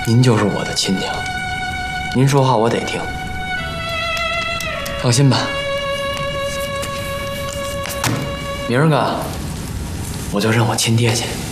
您就是我的亲娘，您说话我得听。放心吧，明儿个我就认我亲爹去。